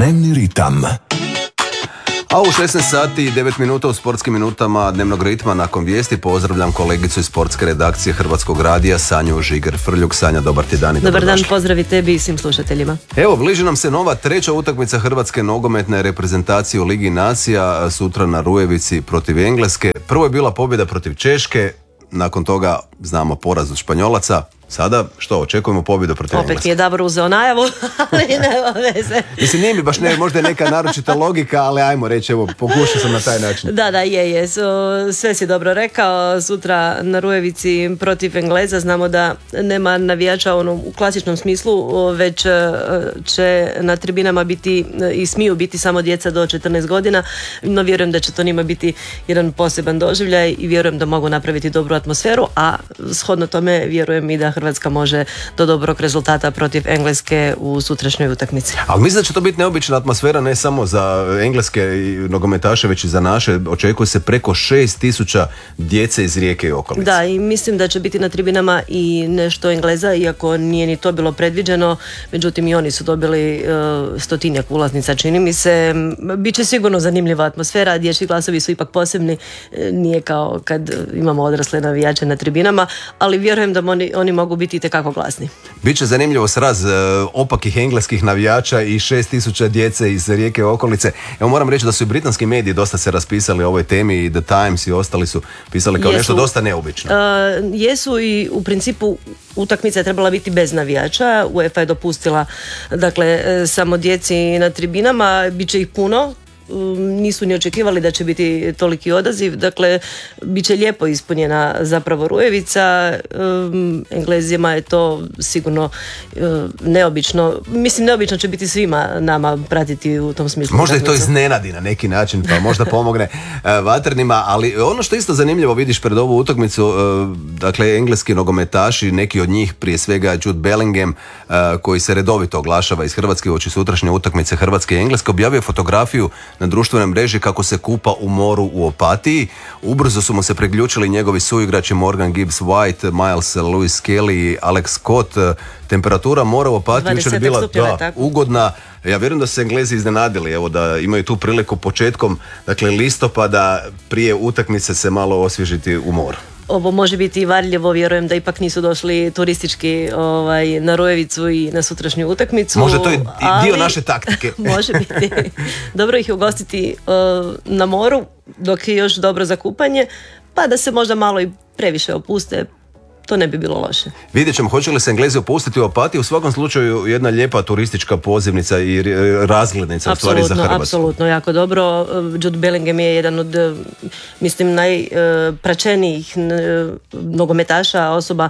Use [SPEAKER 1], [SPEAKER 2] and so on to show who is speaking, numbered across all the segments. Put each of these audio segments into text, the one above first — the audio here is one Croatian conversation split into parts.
[SPEAKER 1] Dnevni ritam.
[SPEAKER 2] A u 16 sati i 9 minuta u sportskim minutama dnevnog ritma nakon vijesti pozdravljam kolegicu iz sportske redakcije Hrvatskog radija Sanju Žiger-Frljuk. Sanja, dobar ti dan i
[SPEAKER 3] dobar dan, pozdrav i tebi i svim slušateljima.
[SPEAKER 2] Evo, bliži nam se nova treća utakmica Hrvatske nogometne reprezentacije u Ligi nacija, sutra na Rujevici protiv Engleske. Prvo je bila pobjeda protiv Češke, nakon toga znamo poraz od Španjolaca. Sada, što, očekujemo pobjedu protiv Engleske.
[SPEAKER 3] Opet je Davor uzeo najavu, ali nema veze.
[SPEAKER 2] Mislim, nije mi baš možda je neka naročita logika, ali ajmo reći, evo, pokušao sam na taj način.
[SPEAKER 3] Da, je. Sve si dobro rekao. Sutra na Rujevici protiv Engleza. Znamo da nema navijača u klasičnom smislu, već će na tribinama biti i smiju biti samo djeca do 14 godina. No vjerujem da će to njima biti jedan poseban doživljaj i vjerujem da mogu napraviti dobru atmosferu, a shodno tome vjerujem i da Hrvatska može do dobrog rezultata protiv Engleske u sutrašnjoj utakmici.
[SPEAKER 2] Ali mislim da će to biti neobična atmosfera ne samo za engleske nogometaše, već i za naše. Očekuje se preko 6.000 djece iz Rijeke i okolice.
[SPEAKER 3] Da, i mislim da će biti na tribinama i nešto Engleza, iako nije ni to bilo predviđeno. Međutim, i oni su dobili 100-tinjak ulaznica, čini mi se. Biće sigurno zanimljiva atmosfera. Dječji glasovi su ipak posebni. Nije kao kad imamo odrasle navijače na tribinama, ali vjerujem da oni mogu biti itekako glasni.
[SPEAKER 2] Biće zanimljivo sraz opakih engleskih navijača i 6.000 djece iz Rijeke i okolice. Evo, moram reći da su i britanski mediji dosta se raspisali o ovoj temi, i The Times i ostali su pisali kao nešto dosta neobično.
[SPEAKER 3] Jesu, i u principu utakmica je trebala biti bez navijača. UEFA je dopustila samo djeci na tribinama, bit će ih puno. Nisu ni očekivali da će biti toliki odaziv, bit će lijepo ispunjena zapravo Rujevica. Englezima je to sigurno neobično. Mislim, neobično će biti svima nama pratiti u tom smislu.
[SPEAKER 2] Možda je to iznenadi na neki način, pa možda pomogne vatrenima, ali ono što isto zanimljivo vidiš pred ovu utakmicu, engleski nogometaši, neki od njih, prije svega Jude Bellingham, koji se redovito oglašava iz Hrvatske uoči sutrašnje utakmice Hrvatske i Engleske, objavio fotografiju na društvenoj mreži kako se kupa u moru u Opatiji. Ubrzo su mu se priključili njegovi suigrači Morgan Gibbs White, Miles Lewis Kelly i Alex Scott. Temperatura mora u Opatiji jučer je bila ugodna. Ja vjerujem da su se Englezi iznenadili, evo, da imaju tu priliku početkom listopada prije utakmice se malo osvježiti u moru.
[SPEAKER 3] Ovo može biti i varljivo, vjerujem da ipak nisu došli turistički na Rujevicu i na sutrašnju utakmicu.
[SPEAKER 2] Možda to je dio naše taktike.
[SPEAKER 3] Može biti. Dobro ih ugostiti na moru dok je još dobro za kupanje, pa da se možda malo i previše opuste. To ne bi bilo loše.
[SPEAKER 2] Vidjet ćemo hoće li se Englezi opustiti u Opatiji. U svakom slučaju jedna lijepa turistička pozivnica i razglednica u stvari za Hrvatsku.
[SPEAKER 3] Apsolutno, jako dobro. Jude Bellingham je jedan od, mislim, najpraćenijih nogometaša, osoba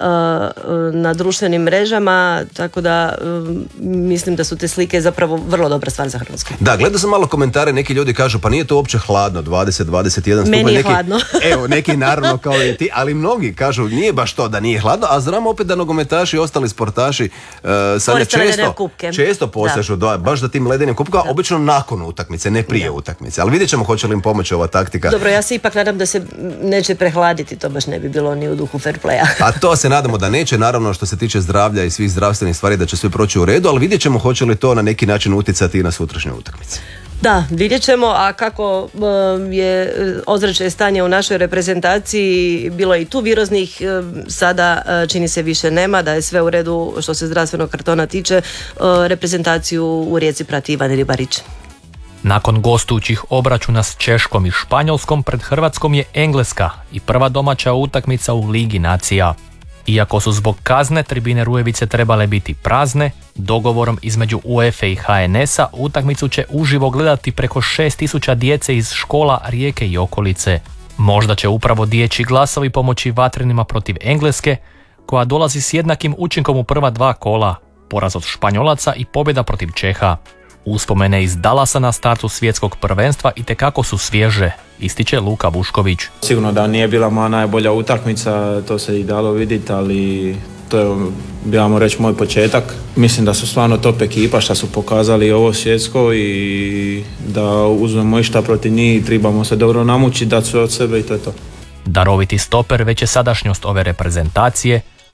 [SPEAKER 3] na društvenim mrežama, tako da mislim da su te slike zapravo vrlo dobra stvar za Hrvatsku.
[SPEAKER 2] Da, gledao sam malo komentare, neki ljudi kažu pa nije to uopće hladno, 20-21 stupanj.
[SPEAKER 3] Meni je hladno.
[SPEAKER 2] Evo, neki naravno kao i ti, ali mnogi kažu nije baš to da nije hladno, a znamo opet da nogometaši i ostali sportaši sada često posežu baš za tim ledenim kupkama, obično nakon utakmice, ne prije utakmice, ali vidjet ćemo hoće li im pomoći ova taktika.
[SPEAKER 3] Dobro, ja se ipak nadam da se neće prehladiti, to baš ne bi bilo ni u duhu fair playa.
[SPEAKER 2] A to se nadamo da neće, naravno što se tiče zdravlja i svih zdravstvenih stvari da će sve proći u redu, ali vidjet ćemo hoće li to na neki način utjecati i na sutrašnju utakmicu.
[SPEAKER 3] Da, vidjet ćemo, a kako je ozračje stanje u našoj reprezentaciji, bilo je i tu viroznih, sada čini se više nema, da je sve u redu što se zdravstvenog kartona tiče. Reprezentaciju u Rijeci prati Ivan Ribarić.
[SPEAKER 4] Nakon gostujućih obračuna s Češkom i Španjolskom, pred Hrvatskom je Engleska i prva domaća utakmica u Ligi nacija. Iako su zbog kazne tribine Rujevice trebale biti prazne, dogovorom između UEFA i HNS-a utakmicu će uživo gledati preko 6.000 djece iz škola Rijeke i okolice. Možda će upravo dječji glasovi pomoći vatrenima protiv Engleske, koja dolazi s jednakim učinkom u prva dva kola, poraz od Španjolaca i pobjeda protiv Čeha. Uspomene iz Dallasa na startu svjetskog prvenstva itekako su svježe, ističe Luka Vušković.
[SPEAKER 5] Sigurno da nije bila moja najbolja utakmica, to se i dalo vidjeti, ali to je, bijamo reći, moj početak. Mislim da su stvarno top ekipa što su pokazali ovo svjetsko i da uzmemo išta protiv njih, trebamo se dobro namučiti, dati sve od sebe i to je to.
[SPEAKER 4] Daroviti stoper već je sadašnjost ove reprezentacije,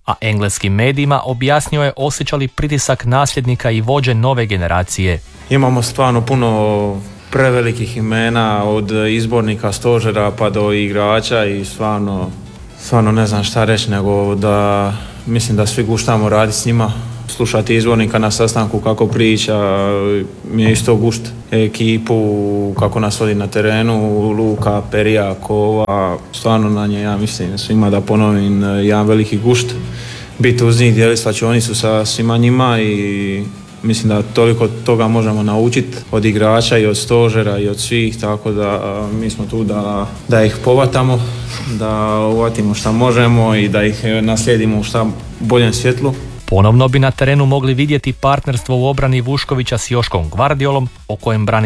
[SPEAKER 4] a engleskim medijima objasnio je osjeća li pritisak nasljednika i vođe nove generacije.
[SPEAKER 5] Imamo stvarno puno prevelikih imena, od izbornika stožera pa do igrača i stvarno ne znam šta reći, nego da mislim da svi guštamo raditi s njima. Slušati izbornika na sastanku kako priča mi je isto gušt. Ekipu, kako nas vodi na terenu, Luka, Perija, Kova, stvarno na nje, ja mislim svima da ponovim, jedan veliki gušt. Biti uz njih, dijeliti svačionicu sa svima njima i mislim da toliko toga možemo naučiti od igrača i od stožera i od svih, tako da mi smo tu da ih povatamo, da uvatimo šta možemo i da ih naslijedimo u šta boljem svjetlu.
[SPEAKER 4] Ponovno bi na terenu mogli vidjeti partnerstvo u obrani Vuškovića s Joškom Gvardiolom, o kojem brani